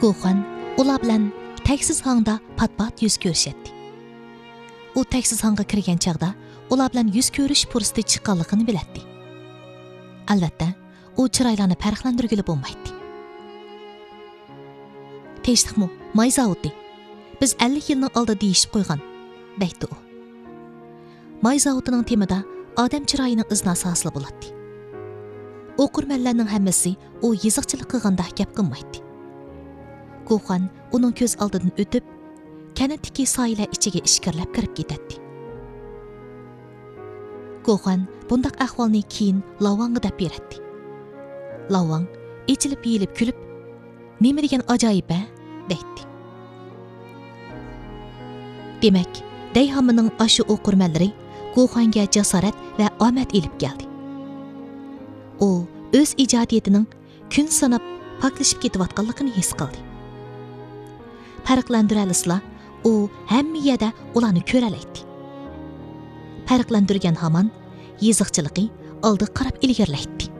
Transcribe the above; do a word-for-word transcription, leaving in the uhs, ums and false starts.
Go'xan ular bilan taksiz hangda pat-pat yuz ko'rishatdi. U taksiz hangga kirgan chaqda ular bilan yuz ko'rish fursati chiqqanligini biladi. Albatta, u chiroylarni farqlantirgili bo'lmaydi. Tinchlikmi, may zavodi. Biz ellik yilning oldida deyishib qo'ygan, deydi u. May zavodining temida odam chiroyining iznasi hosil bo'ladi. O'qirmanlarning hammasi u yiziqchilik qilganda gap qilmaydi. Go'xan uning ko'z oldidan o'tib, kanatdagi soylar ichiga ishkirlab kirib ketadi. Go'xan bundaq ahvolni keyin Lavangga deb beradi. Lavang ichilib yeyilib kulib, "Nima degan ajoyib-a?" deydi. Demak, Dayhamining ashu o'qirmanlari Go'xanga jasorat va omad elib keldi. U o'z ijodiyatining kun sanab paklashib ketayotganligini his qildi. Farqlantiralislar, u hamma yerda ularni ko'ralaydi. Farqlantirgan hamon yiziqchiligi oldi qarab ilgirlaydi.